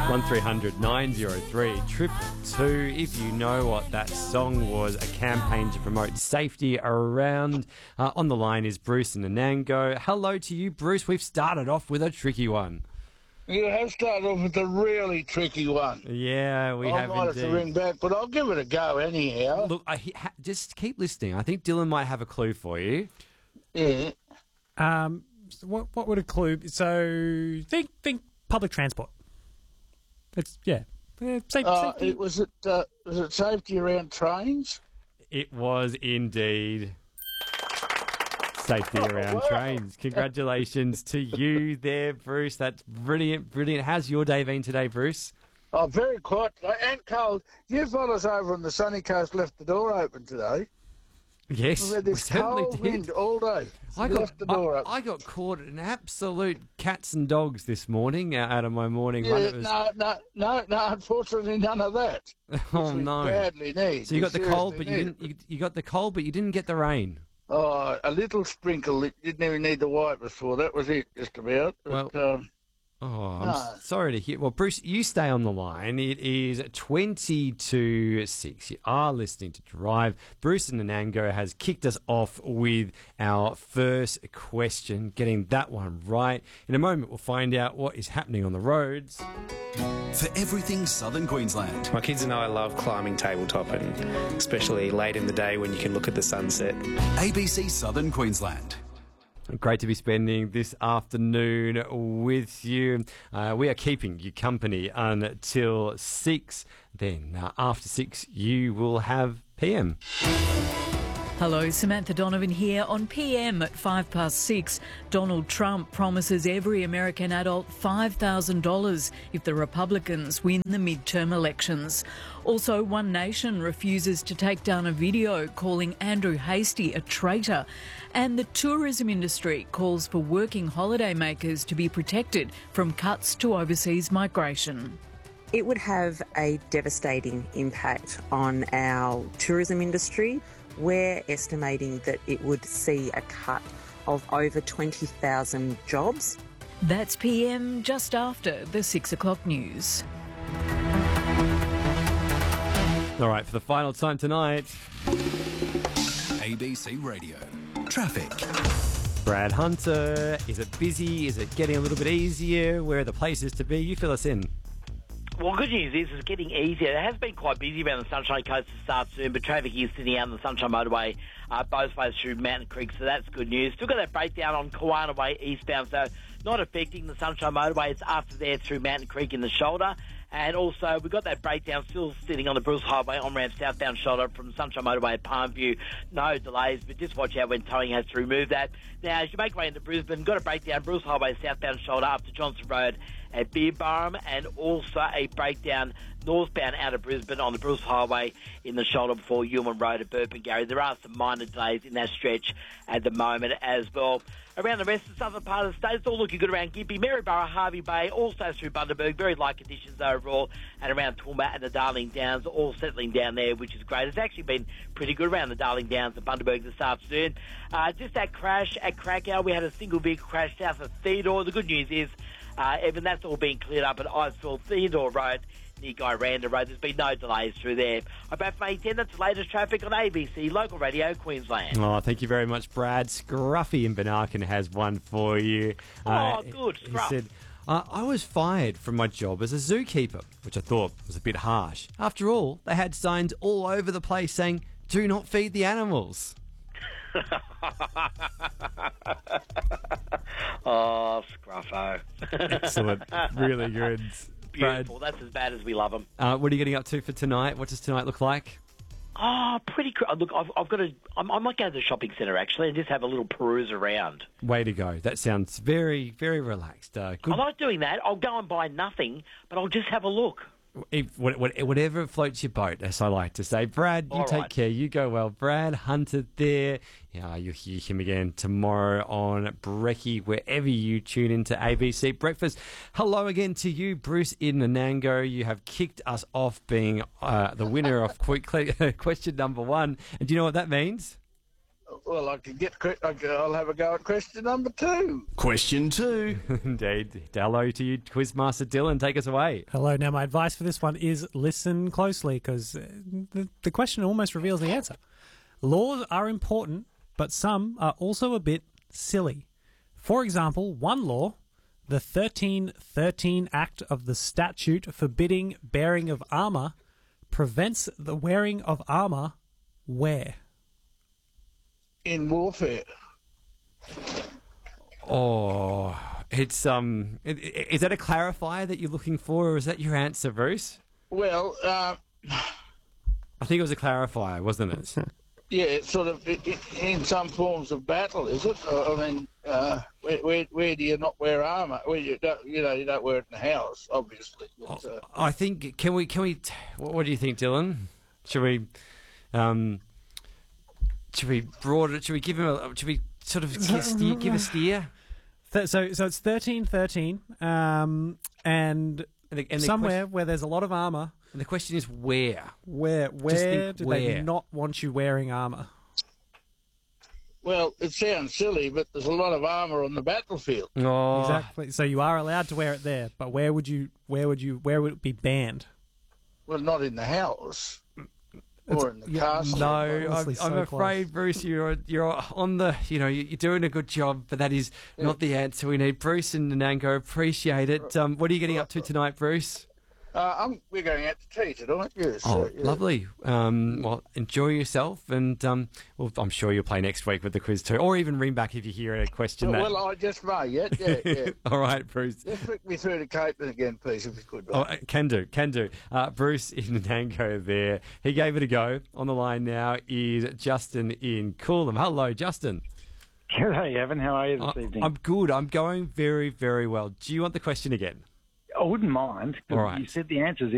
1300 903 222. If you know what that song was, a campaign to promote safety around. On the line is Bruce in Anango. Hello to you, Bruce. We've started off with a tricky one. You have started off with a really tricky one. Yeah, we I have might have indeed. to ring back, but I'll give it a go anyhow. Look, just keep listening. I think Dylan might have a clue for you. Yeah. So what would a clue be? So think public transport. It's safety. Was it safety around trains? It was indeed safety around trains. Congratulations to you there, Bruce. That's brilliant, brilliant. How's your day been today, Bruce? Oh, very quiet and cold. You fellas over on the sunny coast left the door open today. Yes, We've had this we certainly cold did. wind all day. I left the door open. I got caught in absolute cats and dogs this morning out of my morning run. It was, No, unfortunately none of that. oh Which we no! badly need. So you got the cold, but seriously you need didn't. it. You got the cold, but you didn't get the rain. Oh, a little sprinkle. It didn't even need the wipers for. That was it, just about. But, Oh, I'm No. sorry to hear. Well, Bruce, you stay on the line. It is 20 to 6. You are listening to Drive. Bruce and Anango has kicked us off with our first question, getting that one right. In a moment, we'll find out what is happening on the roads. For everything Southern Queensland. My kids and I love climbing tabletop, and especially late in the day when you can look at the sunset. ABC Southern Queensland. Great to be spending this afternoon with you. We are keeping you company until 6. Then after 6, you will have PM. Hello, Samantha Donovan here on PM at 6:05. Donald Trump promises every American adult $5,000 if the Republicans win the midterm elections. Also, One Nation refuses to take down a video calling Andrew Hastie a traitor. And the tourism industry calls for working holidaymakers to be protected from cuts to overseas migration. It would have a devastating impact on our tourism industry. We're estimating that it would see a cut of over 20,000 jobs. That's PM just after the 6 o'clock news. All right, for the final time tonight, ABC Radio. Traffic. Brad Hunter. Is it busy? Is it getting a little bit easier? Where are the places to be? You fill us in. Well, good news is it's getting easier. It has been quite busy around the Sunshine Coast to start soon, but traffic is thinning out on the Sunshine Motorway both ways through Mountain Creek, so that's good news. Still got that breakdown on Kawana Way eastbound, so not affecting the Sunshine Motorway. It's after there through Mountain Creek in the shoulder. And also, we've got that breakdown still sitting on the Bruce Highway on-ramp southbound shoulder from Sunshine Motorway at Palmview. No delays, but just watch out when towing has to remove that. Now, as you make your way into Brisbane, got a breakdown Bruce Highway southbound shoulder up to Johnson Road at Beerburrum, and also a breakdown northbound out of Brisbane on the Bruce Highway in the shoulder before Ewan Road at Burpengary. There are some minor delays in that stretch at the moment as well. Around the rest of the southern part of the state, it's all looking good around Gympie, Maryborough, Harvey Bay, also through Bundaberg. Very light conditions overall, and around Toowoomba and the Darling Downs, all settling down there, which is great. It's actually been pretty good around the Darling Downs and Bundaberg this afternoon. Just that crash at Krakow, we had a single vehicle crash south of Theodore. The good news is, Evan, that's all being cleared up at Iceville Theodore Road near Guy Randa Road. There's been no delays through there. About May 10th, that's the latest traffic on ABC Local Radio Queensland. Oh, thank you very much, Brad. Scruffy in Benarkin has one for you. Good, He Scruff. said, I was fired from my job as a zookeeper, which I thought was a bit harsh. After all, they had signs all over the place saying, "Do not feed the animals." Oh, Scruffo. Excellent. Really good. Brad, Beautiful. That's as bad as we love them. what are you getting up to for tonight? What does tonight look like? Oh, pretty cool. Look, I've got to... I might go to the shopping centre, actually, and just have a little peruse around. Way to go. That sounds very, very relaxed. Good. I like doing that. I'll go and buy nothing, but I'll just have a look. Whatever floats your boat, as I like to say. Brad, you All take right. care. You go well. Brad Hunter there. Yeah, you'll hear him again tomorrow on Brekkie, wherever you tune into ABC Breakfast. Hello again to you, Bruce in Anango. You have kicked us off being the winner of question number 1. And do you know what that means? Well, I'll have a go at question number 2. Question 2. Indeed. Hello to you, Quizmaster Dylan. Take us away. Hello. Now, my advice for this one is listen closely because the question almost reveals the answer. Laws are important, but some are also a bit silly. For example, one law, the 1313 Act of the Statute forbidding bearing of armour, prevents the wearing of armour where? In warfare. Oh, it's is that a clarifier that you're looking for, or is that your answer, Bruce? Well, I think it was a clarifier, wasn't it? yeah, it's sort of in some forms of battle, is it? I mean, where do you not wear armour? Well, you don't wear it in the house, obviously. But, I think can we? What do you think, Dylan? Should we? Should we broaden it? Should we give him a? Should we sort of give a steer? So it's 1313, and the somewhere where there's a lot of armour. And the question is where? Where do where. they not want you wearing armour? well, it sounds silly, but there's a lot of armour on the battlefield. Oh, Exactly. So you are allowed to wear it there, but where would it be banned? Well, not in the house. Or in the castle. No, Honestly, I'm so afraid, Bruce, you're on the, you're doing a good job, but that is not the answer we need. Bruce and Nango, appreciate it. What are you getting up to tonight, Bruce? We're going out to tea tonight, yes. Oh, lovely. Well, enjoy yourself, and well, I'm sure you'll play next week with the quiz too, or even ring back if you hear a question. Well, I just may, yeah. All right, Bruce. Just flick me through to Caitlin again, please, if you could. Oh, can do. Bruce in Nango there. He gave it a go. On the line now is Justin in Coolum. Hello, Justin. G'day, Evan. How are you this evening? I'm good. I'm going very, very well. Do you want the question again? I wouldn't mind. All right. You said the answers